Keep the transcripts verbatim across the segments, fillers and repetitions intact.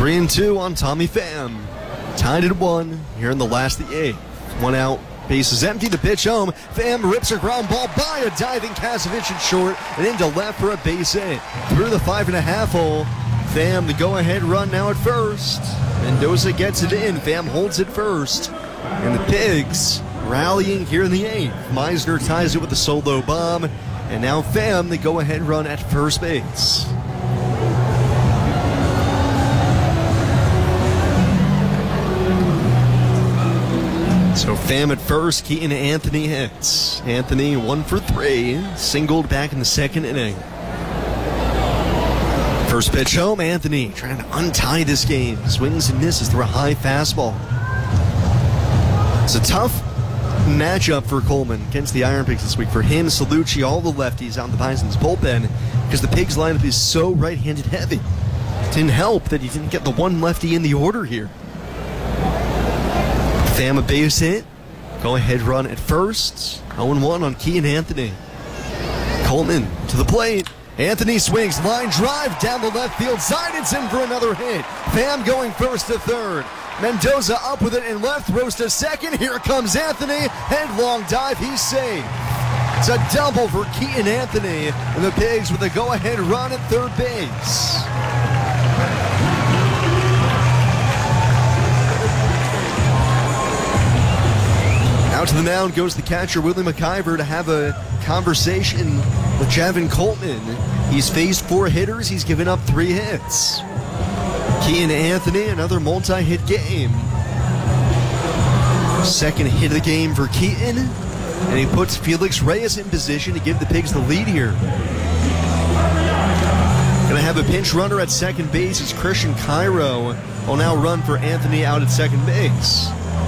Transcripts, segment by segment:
Three and two on Tommy Pham. Tied at one here in the last of the eighth. One out, base is empty, the pitch home. Pham rips a ground ball by a diving Kasevich at short and into left for a base hit. Through the five and a half hole. Pham, the go-ahead run now at first. Mendoza gets it in. Pham holds it first. And the Pigs rallying here in the eighth. Meisner ties it with a solo bomb. And now Pham, the go-ahead run at first base. So Pham at first, Keaton Anthony hits. Anthony one for three, singled back in the second inning. First pitch home, Anthony trying to untie this game. Swings and misses through a high fastball. It's a tough matchup for Coleman against the Iron Pigs this week. For him, Salucci, all the lefties out in the Bison's bullpen because the Pigs lineup is so right-handed heavy. It didn't help that he didn't get the one lefty in the order here. Pham a base hit. Go ahead run at first. oh and one on Keaton Anthony. Coleman to the plate. Anthony swings, line drive down the left field side. It's in for another hit. Pham going first to third. Mendoza up with it and left, throws to second. Here comes Anthony. Headlong dive, he's safe. It's a double for Keaton Anthony. And the Pigs with a go-ahead run at third base. Out to the mound goes the catcher, Willie McIver, to have a conversation with Javin Coleman. He's faced four hitters. He's given up three hits. Keaton Anthony, another multi-hit game. Second hit of the game for Keaton. And he puts Felix Reyes in position to give the Pigs the lead here. Going to have a pinch runner at second base as Christian Cairo will now run for Anthony out at second base.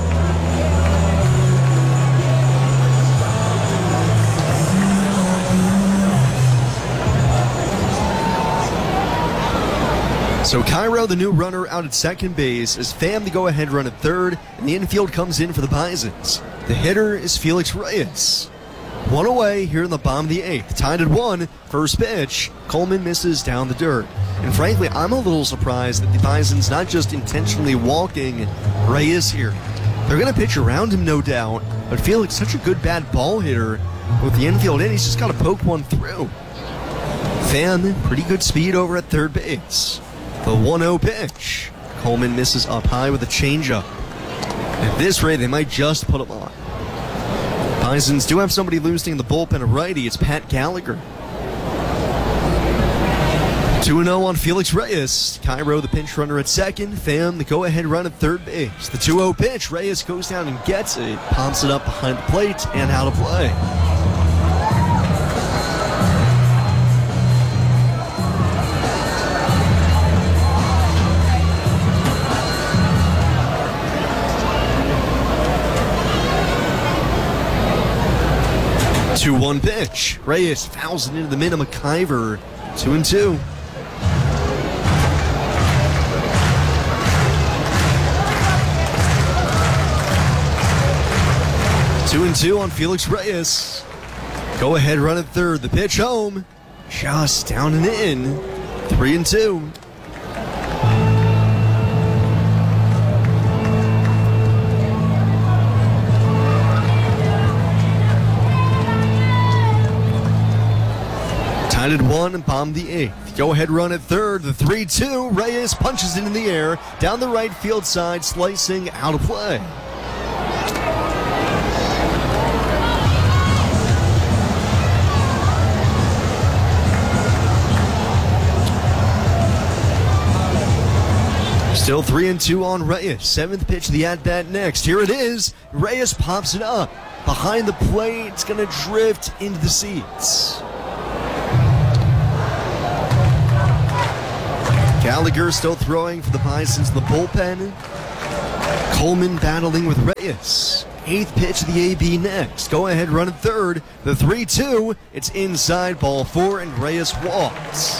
So Cairo, the new runner, out at second base, as Pham the go-ahead run at third, and the infield comes in for the Bisons. The hitter is Felix Reyes. One away here in the bottom of the eighth. Tied at one, first pitch. Coleman misses down the dirt. And frankly, I'm a little surprised that the Bisons not just intentionally walking Reyes here. They're going to pitch around him, no doubt, but Felix, such a good bad ball hitter with the infield in, he's just got to poke one through. Pham, pretty good speed over at third base. The one oh pitch. Coleman misses up high with a changeup. At this rate, they might just put him on. Bisons do have somebody losing in the bullpen, a righty. It's Pat Gallagher. two and oh on Felix Reyes. Cairo, the pinch runner at second. Pham, the go-ahead run at third base. The two oh pitch. Reyes goes down and gets it. Pops it up behind the plate and out of play. two one pitch. Reyes fouls it into the middle. McIver, two and two. Two and two on Felix Reyes. Go ahead run at third. The pitch home. Just down and in. Three and two. Tied at one and bomb the eighth. Go ahead run at third. The three two. Reyes punches it in the air. Down the right field side, slicing out of play. Still three and two on Reyes. Seventh pitch of the at-bat next. Here it is. Reyes pops it up. Behind the plate, it's going to drift into the seats. Gallagher still throwing for the Bisons in the bullpen. Coleman battling with Reyes. Eighth pitch of the A B next. Go ahead run at third. The three two. It's inside, ball four, and Reyes walks.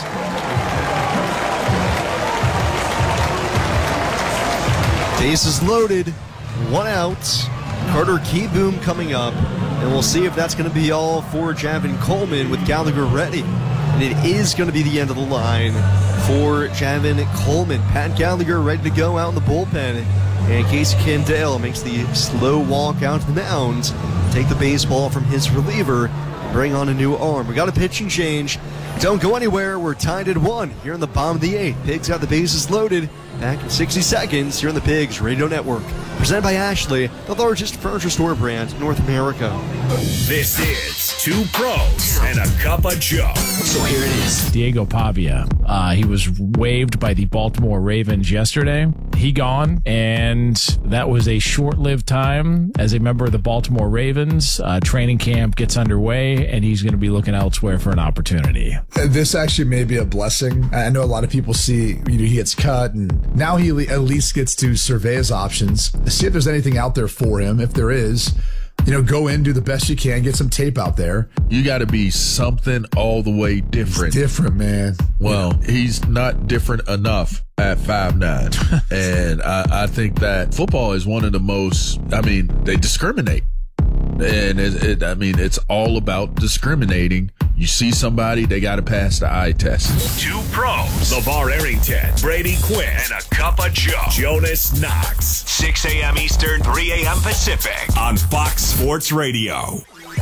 Bases loaded. One out. Carter Kieboom coming up. And we'll see if that's going to be all for Javin Coleman with Gallagher ready. and it is going to be the end of the line for Javon Coleman. Pat Gallagher ready to go out in the bullpen, and Casey Candale makes the slow walk out to the mound, take the baseball from his reliever, and bring on a new arm. We got a pitching change. Don't go anywhere. We're tied at one here in the bottom of the eighth. Pigs got the bases loaded. Back in sixty seconds here on the Pigs Radio Network. Presented by Ashley, the largest furniture store brand in North America. This is Two Pros and a Cup of Joe. So here it is. Diego Pavia. Uh, he was waived by the Baltimore Ravens yesterday. He gone, and that was a short-lived time as a member of the Baltimore Ravens. Uh, training camp gets underway, and he's going to be looking elsewhere for an opportunity. This actually may be a blessing. I know a lot of people see, you know, he gets cut, and now he at least gets to survey his options, see if there's anything out there for him. If there is, you know, go in, do the best you can, get some tape out there. You got to be something all the way different. He's different, man. Well, yeah. He's not different enough at five nine. And I, I think that football is one of the most, I mean, they discriminate. And it, it, I mean, it's all about discriminating. You see somebody, they got to pass the eye test. Two Pros. LeVar Arrington, Brady Quinn, and a Cup of Joe. Jonas Knox. six a.m. Eastern, three a.m. Pacific on Fox Sports Radio.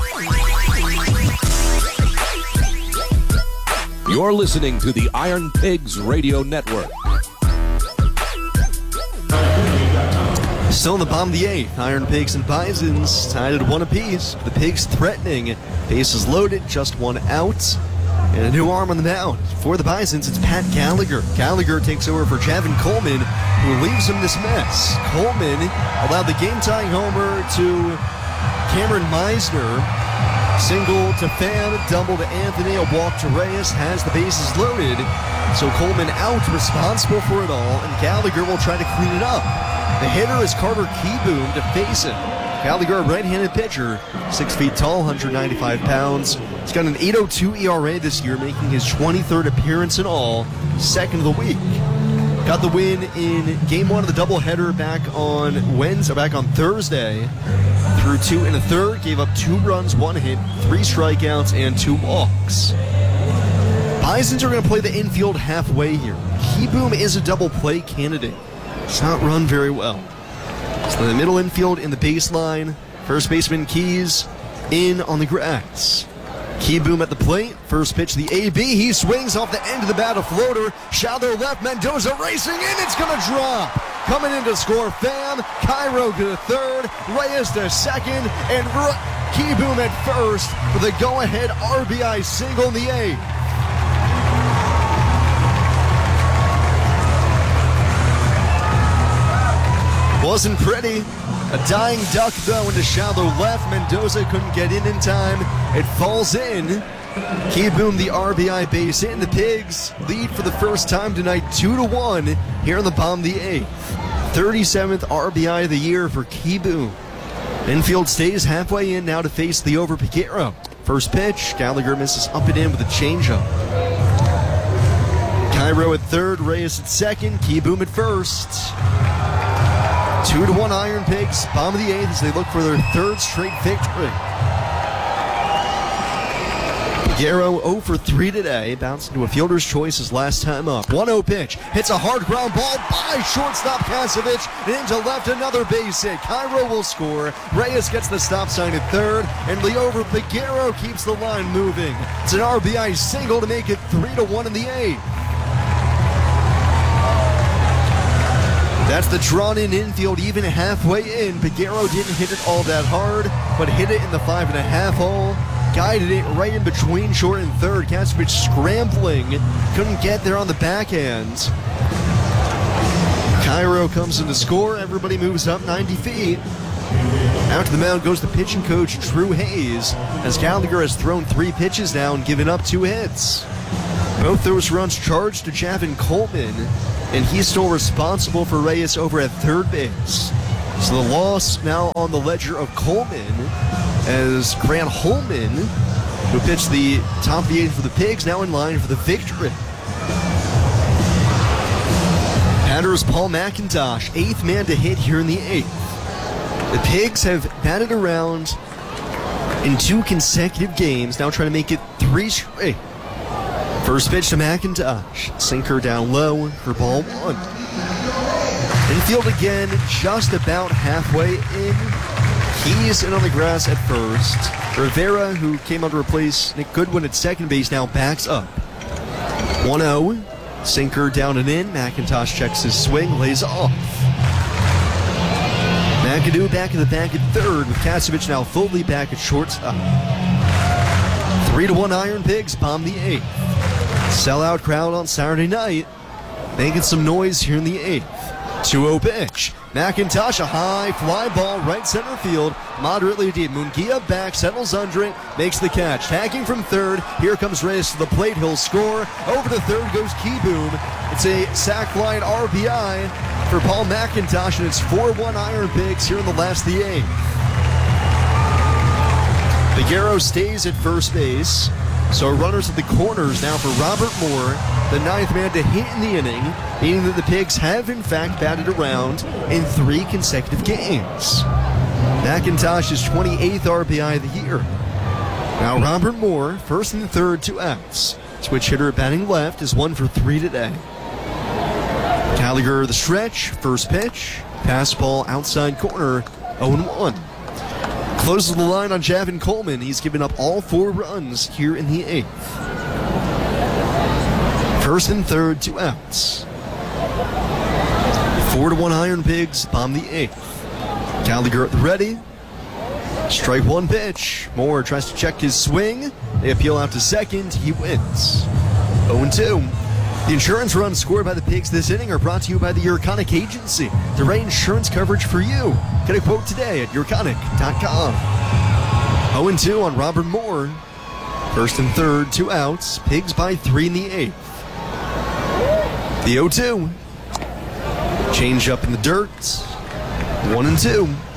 You're listening to the Iron Pigs Radio Network. Still in the bottom of the eighth, Iron Pigs and Bisons tied at one apiece. The Pigs threatening. Bases loaded, just one out. And a new arm on the mound. For the Bisons, it's Pat Gallagher. Gallagher takes over for Javon Coleman, who leaves him this mess. Coleman allowed the game-tying homer to Cameron Meisner. Single to Pham, double to Anthony, a walk to Reyes, has the bases loaded. So Coleman out, responsible for it all, and Gallagher will try to clean it up. The hitter is Carter Kieboom to face him. Gallagher, a right-handed pitcher, six feet tall, one hundred ninety-five pounds. He's got an eight oh two E R A this year, making his twenty-third appearance in all, second of the week. Got the win in game one of the doubleheader back on Wednesday, back on Thursday. Threw two and a third, gave up two runs, one hit, three strikeouts, and two walks. Bisons are going to play the infield halfway here. Kieboom is a double play candidate. It's not run very well. So the middle infield in the baseline. First baseman Keys in on the grass. Kieboom at the plate. First pitch, the A B. He swings off the end of the bat, a floater. Shallow left. Mendoza racing in. It's going to drop. Coming in to score, Pham. Cairo to the third. Reyes to second. And R- Kieboom at first with a go-ahead R B I single in the eighth. Wasn't pretty. A dying duck, though, into shallow left. Mendoza couldn't get in in time. It falls in. Kieboom, the R B I base hit, and the Pigs lead for the first time tonight, two to one here in the bottom of the eighth. thirty-seventh R B I of the year for Kieboom. Infield stays halfway in now to face the over Piguero. First pitch, Gallagher misses up and in with a changeup. Cairo at third, Reyes at second, Kieboom at first. Two to one Iron Pigs, bottom of the eighth as they look for their third straight victory. Piguero oh for three today, bounced into a fielder's choice his last time up. one oh pitch, hits a hard ground ball by shortstop Kasevich, and into left another base hit. Cairo will score, Reyes gets the stop sign at third, and Liover Piguero keeps the line moving. It's an R B I single to make it three to one in the eighth. That's the drawn-in infield, even halfway in. Piguero didn't hit it all that hard, but hit it in the five and a half hole. Guided it right in between short and third. Kasevich scrambling, couldn't get there on the backhand. Cairo comes in to score. Everybody moves up ninety feet. Out to the mound goes the pitching coach, Drew Hayes, as Gallagher has thrown three pitches now and given up two hits. Both those runs charged to Javon Coleman, and he's still responsible for Reyes over at third base. So the loss now on the ledger of Coleman, as Grant Holman, who pitched the top of the eighth for the Pigs, now in line for the victory. Batters Paul McIntosh, eighth man to hit here in the eighth. The Pigs have batted around in two consecutive games, now trying to make it three straight. First pitch to McIntosh. Sinker down low for ball one. Infield again, just about halfway in. Keys in on the grass at first. Rivera, who came on to replace Nick Goodwin at second base, now backs up. one oh. Sinker down and in. McIntosh checks his swing, lays off. McAdoo back in the back at third, with Kasevich now fully back at shortstop. Three to one Iron Pigs bomb the eighth. Sellout crowd on Saturday night, making some noise here in the eighth. two oh pitch. McIntosh, a high fly ball right center field, moderately deep. Munguia back, settles under it, makes the catch. Tagging from third, here comes Reyes to the plate, he'll score. Over to third goes Keyboom. It's a sac fly and R B I for Paul McIntosh, and it's four one Iron Pigs here in the last of the eighth. Figueroa stays at first base, so runners at the corners now for Robert Moore, the ninth man to hit in the inning, meaning that the Pigs have in fact batted around in three consecutive games. McIntosh's twenty-eighth R B I of the year. Now Robert Moore, first and third, two outs. Switch hitter batting left is one for three today. Gallagher the stretch, first pitch, pass ball outside corner, oh and one. Closes the line on Javin Coleman. He's given up all four runs here in the eighth. First and third, two outs. Four to one Iron Pigs bomb the eighth. Gallagher at the ready. Strike one pitch. Moore tries to check his swing. They appeal out to second. He wins. oh and two. The insurance runs scored by the Pigs this inning are brought to you by the Urconic Agency. The right insurance coverage for you. Get a quote today at urconic dot com. oh and two on Robert Moore. First and third, two outs. Pigs by three in the eighth. The oh two. Change up in the dirt. One and two.